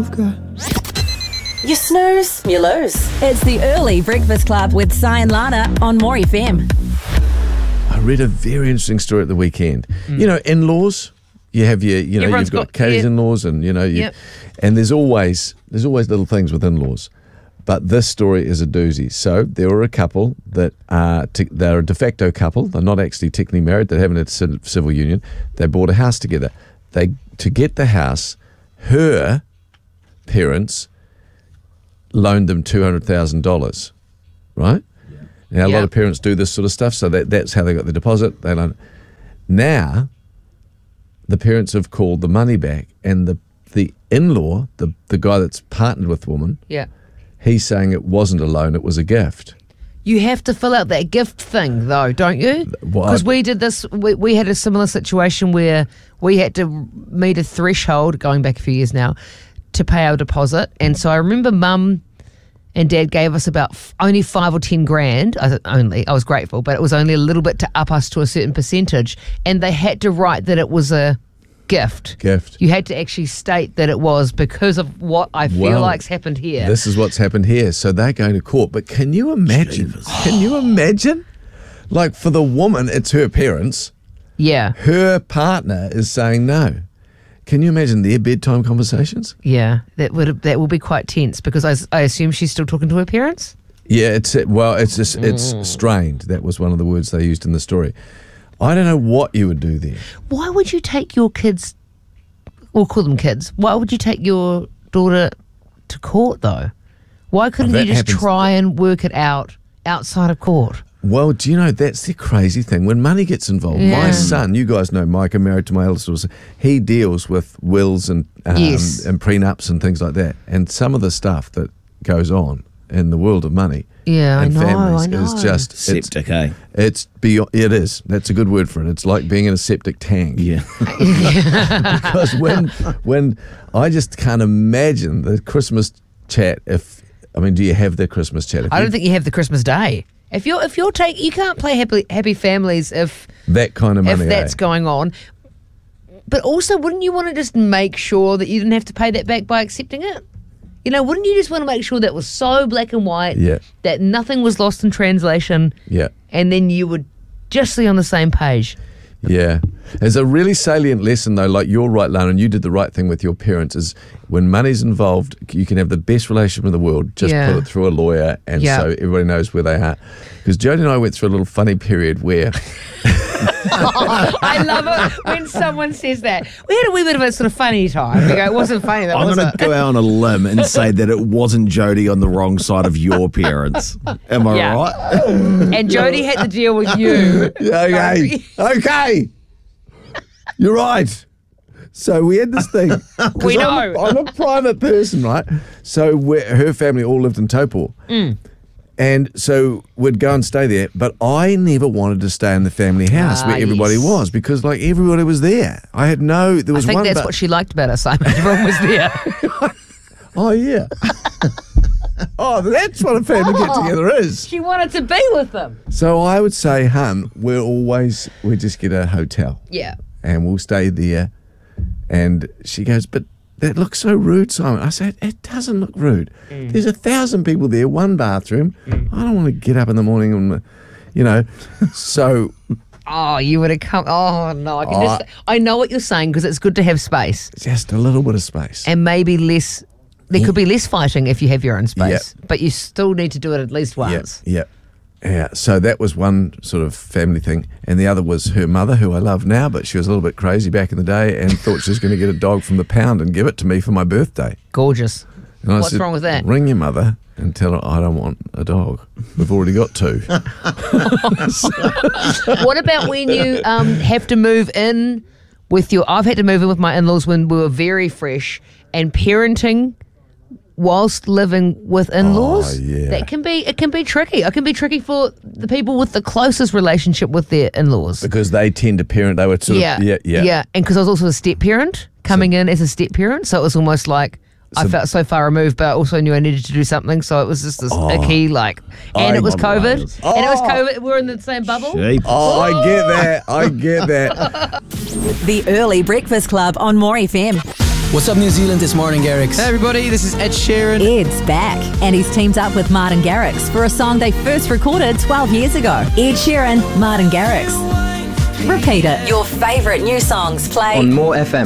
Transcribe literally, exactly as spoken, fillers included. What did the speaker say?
I've got. You snooze, you lose. It's the Early Breakfast Club with Si and Lana on More F M. I read a very interesting story at the weekend. Mm. You know, in-laws. You have your, you know, Everyone's you've got, got Katie's yeah. in-laws, and you know, you, Yep. and there's always there's always little things with in-laws. But this story is a doozy. So there were a couple that are t- they're a de facto couple. They're not actually technically married. They haven't had a civil union. They bought a house together. They to get the house, her parents loaned them two hundred thousand dollars, right? Yeah. Now a Yeah. lot of parents do this sort of stuff. So that that's how they got the deposit. They loan. Now the parents have called the money back, and the the in-law, the the guy that's partnered with the woman, Yeah. he's saying it wasn't a loan, it was a gift. You have to fill out that gift thing, though, don't you? Well, Because I- we did this, we, we had a similar situation where we had to meet a threshold, going back a few years now, to pay our deposit. And so I remember Mum and Dad gave us about f- only five or ten grand. I, only, I was grateful, but it was only a little bit to up us to a certain percentage. And they had to write that it was a gift. Gift. You had to actually state that it was because of what I feel Well, like's happened here. This is what's happened here. So they're going to court. But can you imagine? Can you imagine? Like for the woman, it's her parents. yeah. Her partner is saying no. Can you imagine their bedtime conversations? Yeah, that would that will be quite tense because I, I assume she's still talking to her parents. Yeah, it's well, it's just it's strained. That was one of the words they used in the story. I don't know what you would do there. Why would you take your kids, or call them kids? Why would you take your daughter to court though? Why couldn't Oh, you that just happens- try and work it out outside of court? Well, do you know, that's the crazy thing. When money gets involved, Yeah. my son, you guys know Micah, married to my eldest daughter, he deals with wills and um, Yes. and prenups and things like that. And some of the stuff that goes on in the world of money Yeah, I and know, families I know. is just... it's- Septic, eh? It's beyond, it is. That's a good word for it. It's like being in a septic tank. Yeah. Because when when I just can't imagine the Christmas chat. If I mean, do you have the Christmas chat? If I you- don't think you have the Christmas day. If you're if you're take you can't play happy happy families if that kind of if money. that's eh? going on. But also, wouldn't you want to just make sure that you didn't have to pay that back by accepting it? You know, wouldn't you just want to make sure that was so black and white, Yeah. that nothing was lost in translation, Yeah. and then you would just be on the same page? Yeah. There's a really salient lesson, though, like you're right, Lana, and you did the right thing with your parents, is when money's involved, you can have the best relationship in the world, just Yeah. put it through a lawyer, and Yeah. so everybody knows where they are. Because Jodie and I went through a little funny period where... I love it when someone says that. We had a wee bit of a sort of funny time. We go, it wasn't funny, though, I'm was going it? to go out on a limb and say that it wasn't Jodie on the wrong side of your parents. Am I Yeah. right? And Jodie had to deal with you. okay. Okay. You're right. So we had this thing. 'Cause We I'm, know. a, I'm a private person, right? So we're, her family all lived in Taupo. Mm. And so we'd go and stay there. But I never wanted to stay in the family house Ah, where everybody yes. was, because like everybody was there. I had no, there I was think one that's but- what she liked about us, Simon. Everyone was there. Oh, yeah. Oh, that's what a family get together is. She wanted to be with them. So I would say, hun, we're always, we just get a hotel. Yeah. And we'll stay there. And she goes, but that looks so rude, Simon. I said, it doesn't look rude. Mm. There's a thousand people there, one bathroom. I don't want to get up in the morning and, you know. So Oh, you would have come. Oh, no. I can Oh. just. I know what you're saying because it's good to have space just a little bit of space. and maybe less. There could be less fighting if you have your own space, Yeah. but you still need to do it at least Yeah, once. yeah. Yeah, so that was one sort of family thing. And the other was her mother, who I love now, but she was a little bit crazy back in the day and thought she was going to get a dog from the pound and give it to me for my birthday. Gorgeous. And I What's said, wrong with that? Ring your mother and tell her I don't want a dog. We've already got two. What about when you um, have to move in with your? I've had to move in with my in-laws when we were very fresh, and parenting whilst living with in-laws. Oh, yeah. That can be it can be tricky. It can be tricky for the people with the closest relationship with their in-laws. Because they tend to parent, they were sort yeah, of, yeah, yeah. yeah. And because I was also a step parent coming in as a step parent, so it was almost like I So- felt so far removed, but I also knew I needed to do something. So it was just this a key like, and I- it was Model COVID, layers. and it was COVID. We were in the same bubble. Jeep. Oh, I get that. I get that. The Early Breakfast Club on More F M. What's up, New Zealand? It's Martin Garrix. Hey everybody, this is Ed Sheeran. Ed's back, and he's teamed up with Martin Garrix for a song they first recorded twelve years ago. Ed Sheeran, Martin Garrix. Repeat it. Your favourite new songs play On More F M.